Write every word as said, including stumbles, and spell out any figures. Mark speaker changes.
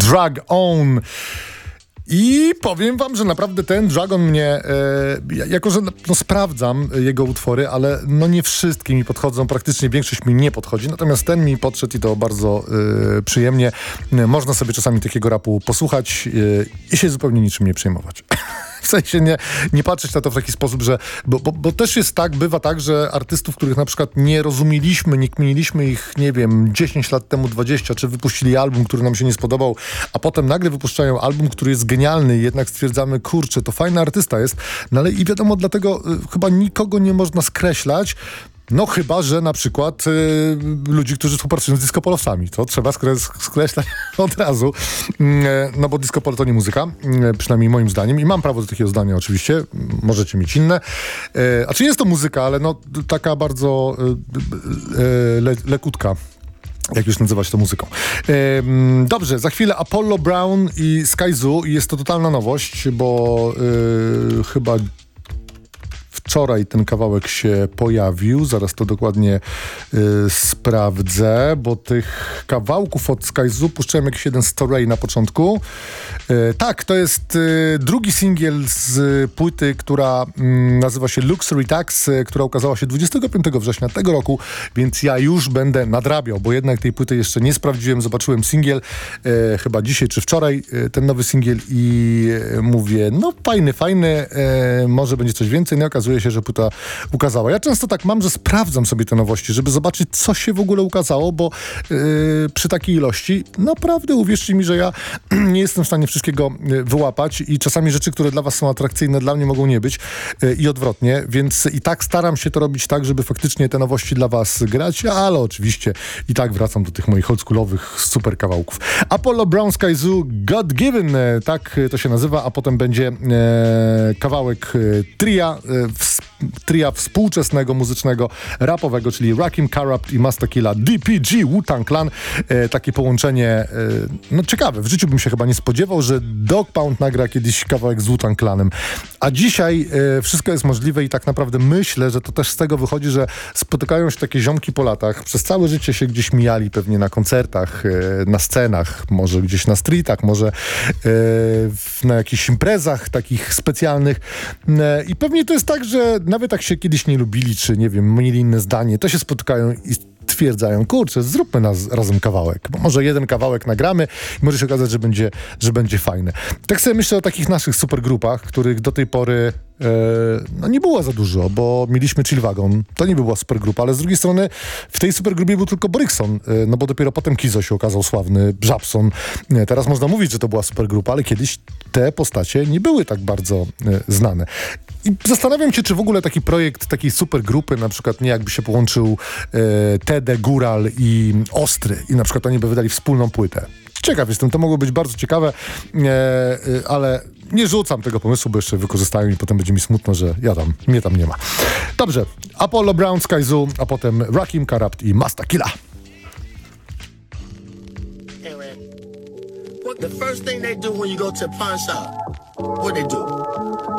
Speaker 1: Drag On. I powiem wam, że naprawdę ten Dragon mnie, e, jako że no, sprawdzam jego utwory, ale no nie wszystkie mi podchodzą, praktycznie większość mi nie podchodzi, natomiast ten mi podszedł i to bardzo e, przyjemnie. E, można sobie czasami takiego rapu posłuchać e, i się zupełnie niczym nie przejmować. W sensie nie, nie patrzeć na to w taki sposób, że... Bo, bo, bo też jest tak, bywa tak, że artystów, których na przykład nie rozumieliśmy, nie kminiliśmy ich, nie wiem, dziesięć lat temu, dwadzieścia, czy wypuścili album, który nam się nie spodobał, a potem nagle wypuszczają album, który jest genialny i jednak stwierdzamy, kurczę, to fajny artysta jest, no ale i wiadomo, dlatego y, chyba nikogo nie można skreślać. No chyba, że na przykład y, ludzi, którzy współpracują z disco-polowcami. To trzeba skre- skreślać od razu. Y, no bo disco-polo to nie muzyka, y, przynajmniej moim zdaniem. I mam prawo do takiego zdania oczywiście. Możecie mieć inne. Y, a czy jest to muzyka, ale no taka bardzo y, y, le- lekutka. Jak już nazywać to muzyką. Ehm, dobrze, za chwilę Apollo Brown i Sky Zoo. I jest to totalna nowość, bo y, chyba wczoraj ten kawałek się pojawił. Zaraz to dokładnie y, sprawdzę, bo tych kawałków od Sky Zoo puszczałem jakiś jeden story na początku. Y, tak, to jest y, drugi singiel z płyty, która y, nazywa się Luxury Tax, y, która ukazała się dwudziestego piątego września tego roku, więc ja już będę nadrabiał, bo jednak tej płyty jeszcze nie sprawdziłem. Zobaczyłem singiel y, chyba dzisiaj czy wczoraj, y, ten nowy singiel i y, mówię, no fajny, fajny, y, może będzie coś więcej. No okazuje się, że płyta ukazała. Ja często tak mam, że sprawdzam sobie te nowości, żeby zobaczyć, co się w ogóle ukazało, bo yy, przy takiej ilości naprawdę uwierzcie mi, że ja nie jestem w stanie wszystkiego yy, wyłapać i czasami rzeczy, które dla was są atrakcyjne, dla mnie mogą nie być yy, i odwrotnie, więc i tak staram się to robić tak, żeby faktycznie te nowości dla was grać, ale oczywiście i tak wracam do tych moich oldschoolowych super kawałków. Apollo Brown Sky Zoo God Given, yy, tak to się nazywa, a potem będzie yy, kawałek yy, tria yy, w tria współczesnego, muzycznego, rapowego, czyli Rakim, Corrupt i Masta Killa, D P G, Wu-Tang Clan. E, takie połączenie, e, no ciekawe. W życiu bym się chyba nie spodziewał, że Dog Pound nagra kiedyś kawałek z Wu-Tang Clanem. A dzisiaj e, wszystko jest możliwe i tak naprawdę myślę, że to też z tego wychodzi, że spotykają się takie ziomki po latach. Przez całe życie się gdzieś mijali pewnie na koncertach, e, na scenach, może gdzieś na streetach, może e, w, na jakichś imprezach takich specjalnych. E, I pewnie to jest tak, że nawet jak się kiedyś nie lubili, czy nie wiem, mieli inne zdanie, to się spotykają i stwierdzają, kurczę, zróbmy nas razem kawałek, bo może jeden kawałek nagramy i może się okazać, że będzie, że będzie fajne. Tak sobie myślę o takich naszych supergrupach, których do tej pory e, no nie było za dużo, bo mieliśmy Chill Wagon, to nie była supergrupa, ale z drugiej strony w tej supergrupie był tylko Borykson, e, no bo dopiero potem Kizo się okazał sławny, Żabson. E, teraz można mówić, że to była supergrupa, ale kiedyś te postacie nie były tak bardzo e, znane. I zastanawiam się, czy w ogóle taki projekt takiej supergrupy, na przykład nie jakby się połączył e, Tede, Góral i Ostry i na przykład oni by wydali wspólną płytę. Ciekaw jestem, to mogło być bardzo ciekawe, e, e, ale nie rzucam tego pomysłu, bo jeszcze wykorzystają i potem będzie mi smutno, że ja tam, mnie tam nie ma. Dobrze, Apollo Brown, Sky Zoo, a potem Rakim, Corrupt i Masta Killa.
Speaker 2: Hey man, what the first thing they do when you go to a pawn shop? What they do?